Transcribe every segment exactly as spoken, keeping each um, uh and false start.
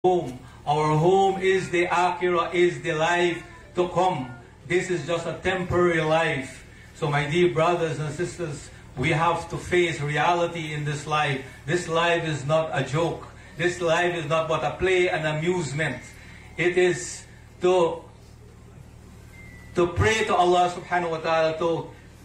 home. Our home is the akhirah, is the life to come. This is just a temporary life. So my dear brothers and sisters, we have to face reality in this life. This life is not a joke. This life is not but a play and amusement. It is to, to pray to Allah subhanahu wa ta'ala, to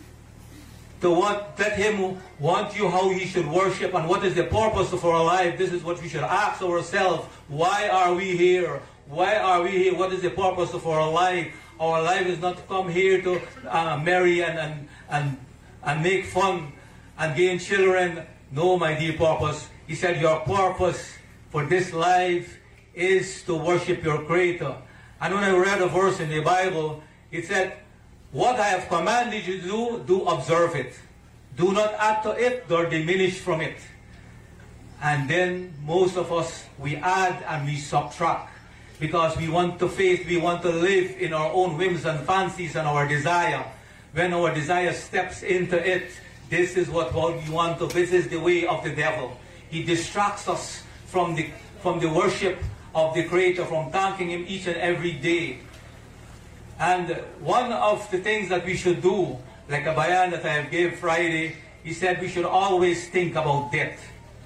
to what, let Him want you how He should worship, and what is the purpose of our life. This is what we should ask ourselves. Why are we here? Why are we here? What is the purpose of our life? Our life is not to come here to uh, marry and, and, and, and make fun and gain children. No, my dear purpose. He said your purpose for this life is to worship your Creator. And when I read a verse in the Bible, it said, what I have commanded you to do, do observe it. Do not add to it nor diminish from it. And then most of us, we add and we subtract. Because we want to face, we want to live in our own whims and fancies and our desire. When our desire steps into it, this is what we want to, this is the way of the devil. He distracts us from the, from the worship of the Creator, from thanking Him each and every day. And one of the things that we should do, like a bayan that I have gave Friday, he said we should always think about death.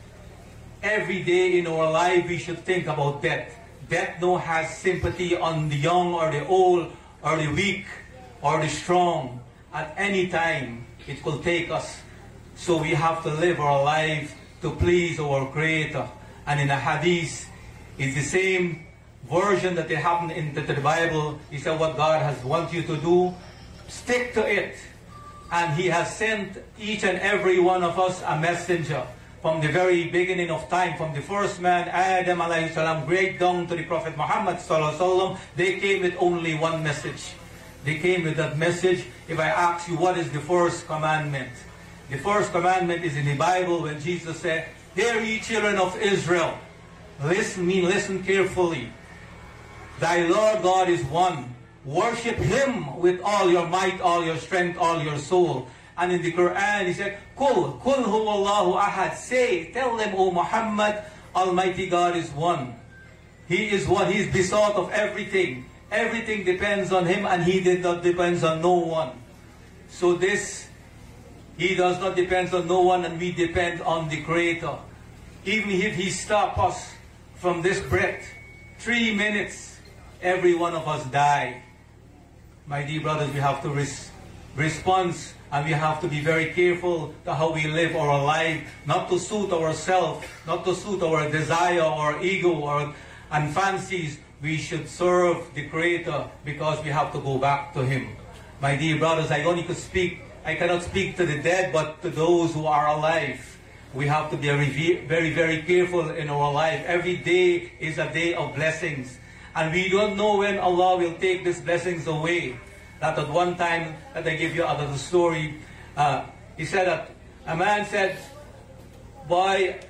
Every day in our life we should think about death. Death no has sympathy on the young or the old or the weak or the strong. At any time it will take us. So we have to live our life to please our Creator. And in a hadith, it's the same version that it happened in the, the Bible. He said what God has want you to do, stick to it. And He has sent each and every one of us a messenger from the very beginning of time, from the first man Adam alayhi salam, right down to the Prophet Muhammad sallallahu alaihi wasallam. They came with only one message. They came with that message. If I ask you what is the first commandment, the first commandment is in the Bible when Jesus said, "Hear ye children of Israel, listen me, listen carefully. Thy Lord God is one. Worship Him with all your might, all your strength, all your soul." And in the Quran He said, Kul, Kul huwallahu ahad. Say, tell them, O Muhammad, Almighty God is one. He is one. He is besought of everything. Everything depends on Him, and He did not depends on no one. So this, He does not depend on no one, and we depend on the Creator. Even if He stop us from this breath, three minutes, every one of us die. My dear brothers, we have to res respond, and we have to be very careful to how we live our life, not to suit ourselves, not to suit our desire or ego or and fancies. We should serve the Creator because we have to go back to Him. My dear brothers, I only could speak, I cannot speak to the dead, but to those who are alive. We have to be very, very careful in our life. Every day is a day of blessings. And we don't know when Allah will take these blessings away. That at one time, that I give you another story, uh, he said that a man said, boy,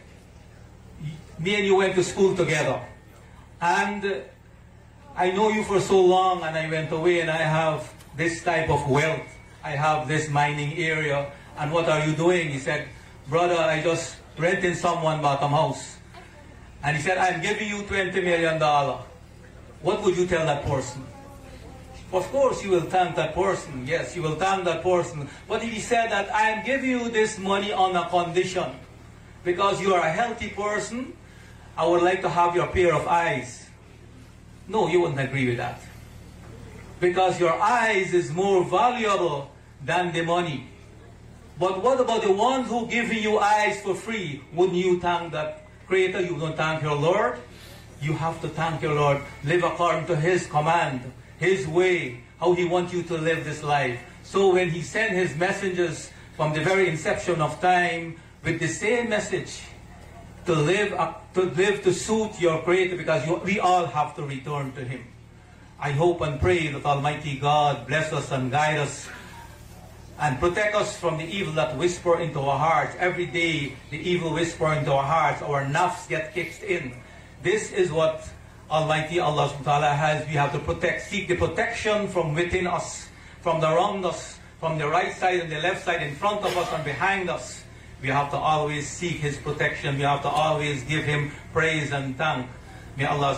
me and you went to school together. And uh, I know you for so long, and I went away, and I have this type of wealth. I have this mining area. And what are you doing? He said, brother, I just rented someone bottom house. And he said, I'm giving you twenty million dollars. What would you tell that person? Of course you will thank that person. Yes, you will thank that person. But if he said that I am giving you this money on a condition, because you are a healthy person, I would like to have your pair of eyes. No, you wouldn't agree with that. Because your eyes is more valuable than the money. But what about the ones who give you eyes for free? Wouldn't you thank that Creator? You don't thank your Lord? You have to thank your Lord. Live according to His command, His way, how He wants you to live this life. So when He sent His messengers from the very inception of time with the same message, to live to live to suit your Creator, because you, we all have to return to Him. I hope and pray that Almighty God bless us and guide us and protect us from the evil that whisper into our hearts. Every day, the evil whisper into our hearts, our nafs get kicked in. This is what Almighty Allah subhanahu wa ta'ala has. We have to protect, seek the protection from within us, from around us, from the right side and the left side, in front of us and behind us. We have to always seek His protection. We have to always give Him praise and thank. May Allah